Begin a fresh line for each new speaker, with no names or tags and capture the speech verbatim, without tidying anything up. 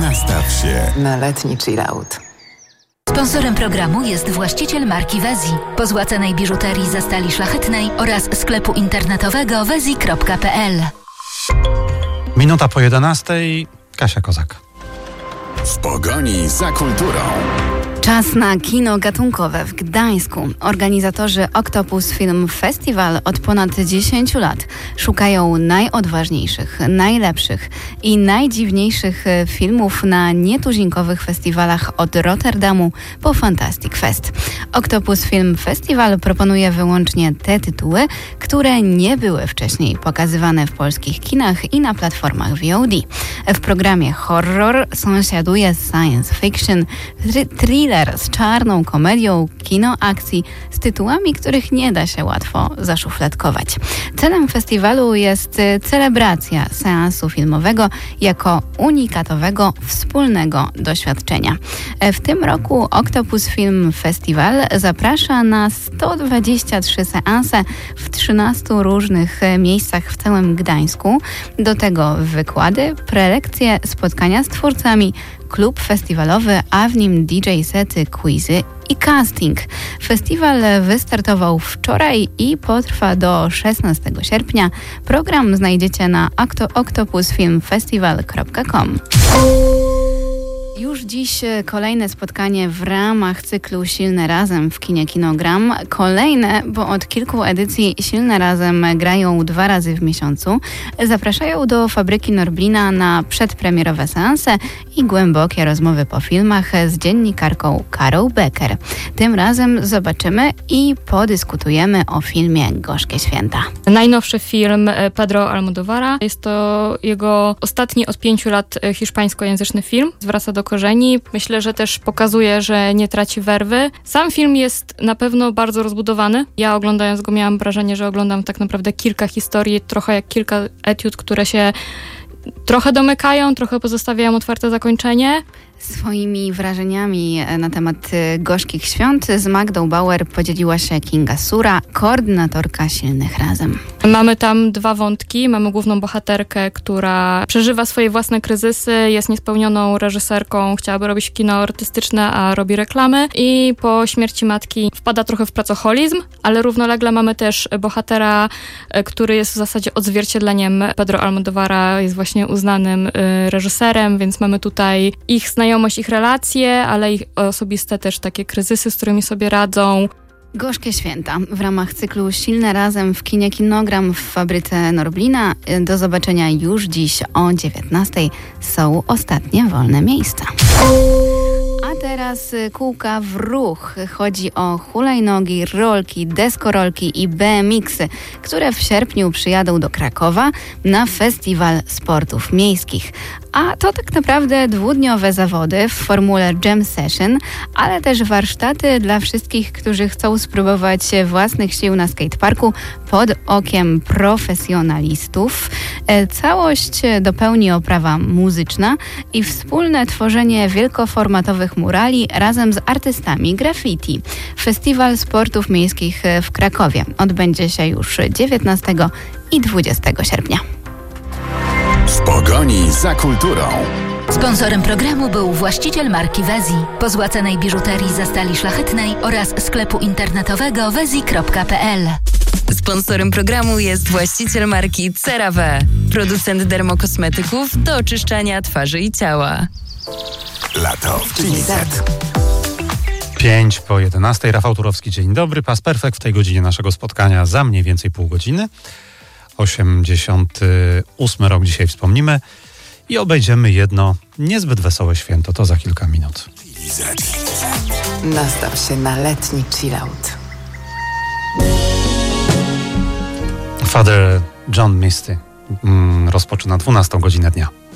Nastaw się
na letni chillout.
Sponsorem programu jest właściciel marki Wezi, pozłacanej biżuterii ze stali szlachetnej oraz sklepu internetowego wezi kropka pe el.
Minuta po jedenastej. Kasia Kozak.
W pogoni za kulturą.
Czas na kino gatunkowe w Gdańsku. Organizatorzy Octopus Film Festival od ponad dziesięciu lat szukają najodważniejszych, najlepszych i najdziwniejszych filmów na nietuzinkowych festiwalach od Rotterdamu po Fantastic Fest. Octopus Film Festival proponuje wyłącznie te tytuły, które nie były wcześniej pokazywane w polskich kinach i na platformach V O D. W programie horror sąsiaduje science fiction, thriller z czarną komedią, kino akcji z tytułami, których nie da się łatwo zaszufladkować. Celem festiwalu jest celebracja seansu filmowego jako unikatowego, wspólnego doświadczenia. W tym roku Octopus Film Festival zaprasza na sto dwadzieścia trzy seanse w trzynastu różnych miejscach w całym Gdańsku. Do tego wykłady, prelekcje, spotkania z twórcami, klub festiwalowy, a w nim D J sety, quizy i casting. Festiwal wystartował wczoraj i potrwa do szesnastego sierpnia. Program znajdziecie na octopus film festival kropka com. Już dziś kolejne spotkanie w ramach cyklu Silne Razem w kinie Kinogram. Kolejne, bo od kilku edycji Silne Razem grają dwa razy w miesiącu. Zapraszają do Fabryki Norblina na przedpremierowe seanse i głębokie rozmowy po filmach z dziennikarką Karą Becker. Tym razem zobaczymy i podyskutujemy o filmie Gorzkie Święta.
Najnowszy film Pedro Almodóvara. Jest to jego ostatni od pięciu lat hiszpańskojęzyczny film. Zwraca do korzeni. Myślę, że też pokazuje, że nie traci werwy. Sam film jest na pewno bardzo rozbudowany. Ja oglądając go miałam wrażenie, że oglądam tak naprawdę kilka historii, trochę jak kilka etiud, które się trochę domykają, trochę pozostawiają otwarte zakończenie.
Swoimi wrażeniami na temat Gorzkich Świąt z Magdą Bauer podzieliła się Kinga Sura, koordynatorka Silnych Razem.
Mamy tam dwa wątki. Mamy główną bohaterkę, która przeżywa swoje własne kryzysy, jest niespełnioną reżyserką, chciałaby robić kino artystyczne, a robi reklamy. I po śmierci matki wpada trochę w pracoholizm, ale równolegle mamy też bohatera, który jest w zasadzie odzwierciedleniem Pedro Almodóvara, jest właśnie uznanym reżyserem, więc mamy tutaj ich znajomość, ich relacje, ale ich osobiste też takie kryzysy, z którymi sobie radzą.
Gorzkie Święta w ramach cyklu Silne Razem w kinie Kinogram w Fabryce Norblina. Do zobaczenia już dziś o dziewiętnastej. Są ostatnie wolne miejsca. A teraz kółka w ruch. Chodzi o hulajnogi, rolki, deskorolki i B M X-y, które w sierpniu przyjadą do Krakowa na Festiwal Sportów Miejskich. A to tak naprawdę dwudniowe zawody w formule Jam Session, ale też warsztaty dla wszystkich, którzy chcą spróbować własnych sił na skateparku pod okiem profesjonalistów. Całość dopełni oprawa muzyczna i wspólne tworzenie wielkoformatowych murali razem z artystami graffiti. Festiwal Sportów Miejskich w Krakowie odbędzie się już dziewiętnastego i dwudziestego sierpnia.
W pogoni za kulturą.
Sponsorem programu był właściciel marki Wezi, pozłacanej biżuterii ze stali szlachetnej oraz sklepu internetowego wezi kropka pe el.
Sponsorem programu jest właściciel marki CeraVe, producent dermokosmetyków do oczyszczania twarzy i ciała.
Lato w G Z.
Pięć po jedenastej. Rafał Turowski, dzień dobry. Pas perfekt w tej godzinie naszego spotkania za mniej więcej pół godziny. osiemdziesiąty ósmy rok dzisiaj wspomnimy i obejdziemy jedno niezbyt wesołe święto. To za kilka minut.
Nastaw się na letni chillout.
Father John Misty mm, rozpoczyna dwunastą godzinę dnia.